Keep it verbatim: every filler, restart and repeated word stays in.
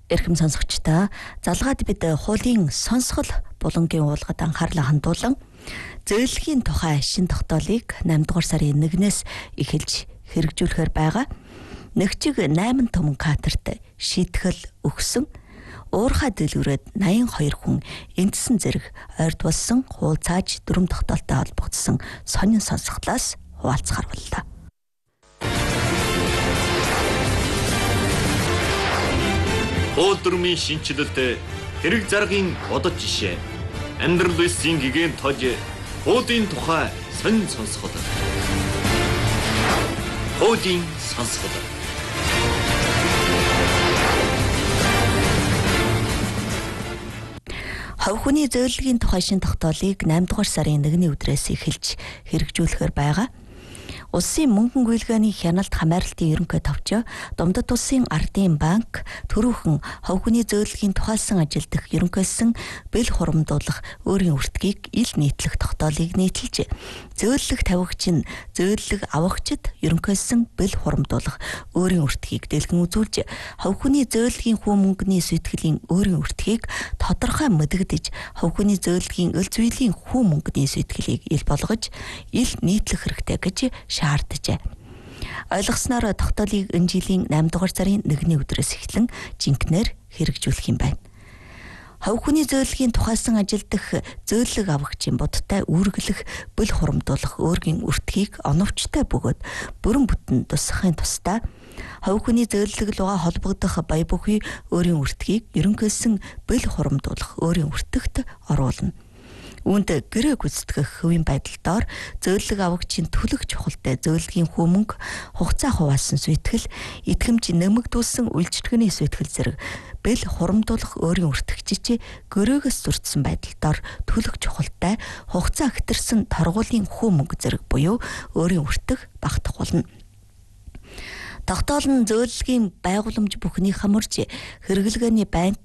Эрхэм сонсогчдоо залгаад бид хуулийн сонсгол булангийн уулгад анхаарлаа хандуулан зөөлхийн тухай шин тогтоолыг найман дугаар сарын нэгнээс эхэлж хэрэгжүүлэхээр байгаа. Нэгчиг найман том катерт шийтгэл өгсөн. Уурхай дэлгүүрээд наян хоёр хүн эндсэн зэрэг ойрд болсон хуулцааж дүрм тогтоолтой холбогдсон сонин сонсголоос хуваалцахар боллоо. Хууль дүрмийн шинжилэлд хэрэг заргын бодож жишээ амьдрал үеийн гигэн тож хуулийн тухай сонин сонсгол. Хуулийн сонсгол. Хов хүний зөөлрөгийн тухай шин тогтоолыг найман дугаар сарын нэгний өдрөөс эхэлж хэрэгжүүлэхээр байгаа. Улсын мөнгөн гүйлгээний хяналт хамааралтын ерөнхий товчоо Домдод улсын ардын банк төрүүхэн хов хүний зөөлрөгийн тухайлсан ажилдах ерөнхийлсөн бэл хурамдуулах өөрийн үртгийг ил нийтлэх тогтоолыг нийтэлж зөөллөг тавигч нь зөөллөг авагчид ерөнхийлсөн бэл хурамдуулах өөрийн үртгийг дэлгэн үзүүлж хов хүний зөөлрөгийн хүн мөнгөний сэтгэлийн өөрийн үртгийг тодорхой мэдэгдэж хов хүний зөөлрөгийн өл зүйлийн хүн мөнгөний сэтгэлийг ил болгож ил нийтлэх хэрэгтэй гэж шаарджээ. Ойлгосноор тогтоолыг энэ жилийн найман дугаар сарын нэгний өдрөөс эхлэн жинкнэр хэрэгжүүлэх юм байна. Хов хүний зөөлрөгийн тухайлсан ажилдах зөөллөг авагчийн будтай үүргэлэх бэл хурамдуулах өөрийн үртгийг оновчтой бөгөөд бүрэн бүтэн тусахын тусдаа хов хүний зөөллөг луга холбогдох бая бүхий өөрийн үртгийг ерөнхийлсөн бэл хурамдуулах өөрийн үртэгт оруулна. Үүнд гэрээ гүйцэтгэх хувийн байдалдоор зөөллөг авагчийн төлөх чухалтай зөөллөгийн хүмүүнг хугацаа хуваасан сүйтгэл, итгэмж нэмэгдүүлсэн үйлчлэгний сүйтгэл зэрэг бэл хурамдуулах өөрийн үртгэгчид гөрөөгөөс зурдсан байдалдоор төлөх чухалтай хугацаа хэтэрсэн торгуулийн хүмүүнг зэрэг буюу өөрийн үртэг багтах болно. Тогтоол нь зөөллөгийн байгууламж бүхний хамарж хэрэглгээний байнт